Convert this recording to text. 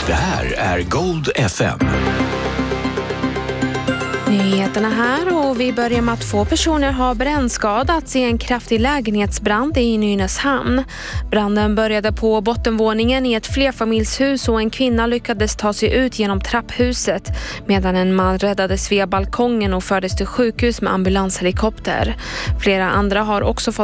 Det här är Gold FM. Nyheterna här och vi börjar med att 2 personer har brännskadats i en kraftig lägenhetsbrand i Nynäshamn. Branden började på bottenvåningen i ett flerfamiljshus och en kvinna lyckades ta sig ut genom trapphuset medan en man räddades via balkongen och fördes till sjukhus med ambulanshelikopter. Flera andra har också fått